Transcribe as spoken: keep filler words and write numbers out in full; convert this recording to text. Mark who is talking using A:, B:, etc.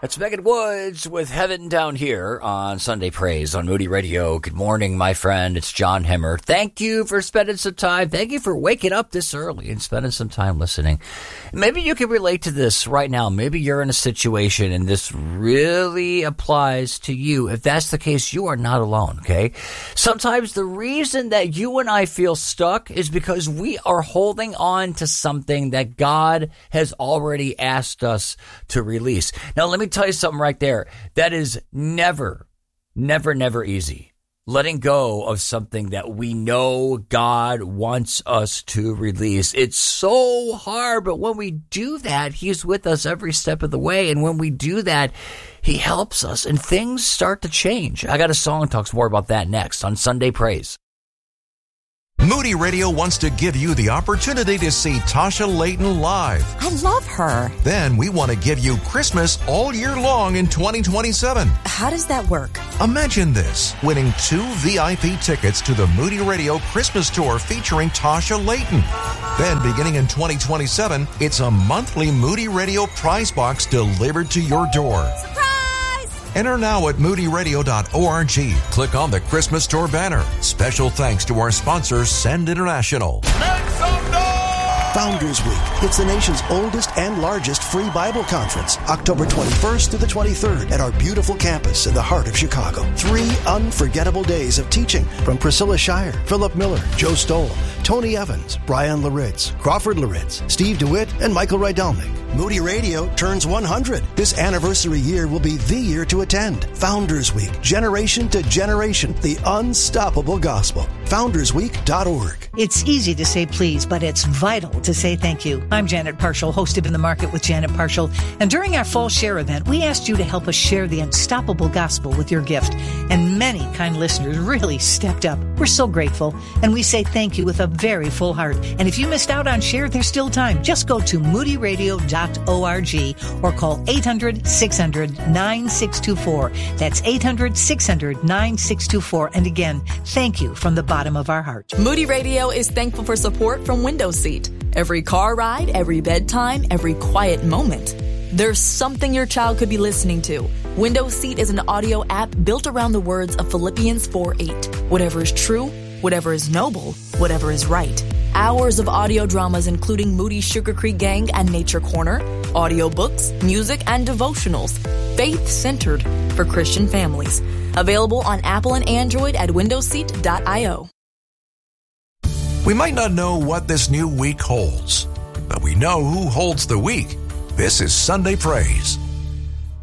A: That's Megan Woods with Heaven Down Here on Sunday Praise on Moody Radio. Good morning, my friend. It's John Hemmer. Thank you for spending some time. Thank you for waking up this early and spending some time listening. Maybe you can relate to this right now. Maybe you're in a situation and this really applies to you. If that's the case, you are not alone, okay? Sometimes the reason that you and I feel stuck is because we are holding on to something that God has already asked us to release. Now, let me tell you something right there. That is never, never, never easy. Letting go of something that we know God wants us to release. It's so hard, but when we do that, He's with us every step of the way. And when we do that, He helps us and things start to change. I got a song that talks more about that next on Sunday Praise.
B: Moody Radio wants to give you the opportunity to see Tasha Layton live.
C: I love her.
B: Then we want to give you Christmas all year long in twenty twenty-seven.
C: How does that work?
B: Imagine this, winning two V I P tickets to the Moody Radio Christmas Tour featuring Tasha Layton. Then beginning in twenty twenty-seven, it's a monthly Moody Radio prize box delivered to your door.
C: Surprise!
B: Enter now at moody radio dot org. Click on the Christmas Tour banner. Special thanks to our sponsor, Send International.
D: Make some noise!
E: Founders Week. It's the nation's oldest and largest free Bible conference, October twenty-first to the twenty-third at our beautiful campus in the heart of Chicago. Three unforgettable days of teaching from Priscilla Shire, Philip Miller, Joe Stoll, Tony Evans, Brian Laritz, Crawford Laritz, Steve DeWitt, and Michael Rydelnik. Moody Radio turns one hundred. This anniversary year will be the year to attend. Founders Week, generation to generation, the unstoppable gospel. founders week dot org.
F: It's easy to say please, but it's vital to say thank you. I'm Janet Parshall, host of In the Market with Janet Parshall. And during our fall share event, we asked you to help us share the unstoppable gospel with your gift. And many kind listeners really stepped up. We're so grateful. And we say thank you with a very full heart. And if you missed out on share, there's still time. Just go to moody radio dot org or call eight hundred, six hundred, nine six two four. That's eight hundred, six hundred, nine six two four. And again, thank you from the bottom of our heart.
G: Moody Radio is thankful for support from Window Seat. Every car ride, every bedtime, every quiet moment. There's something your child could be listening to. Window Seat is an audio app built around the words of Philippians four eight. Whatever is true, whatever is noble, whatever is right. Hours of audio dramas including Moody's Sugar Creek Gang and Nature Corner, audiobooks, music, and devotionals. Faith-centered for Christian families. Available on Apple and Android at window seat dot io.
B: We might not know what this new week holds, but we know who holds the week. This is Sunday Praise.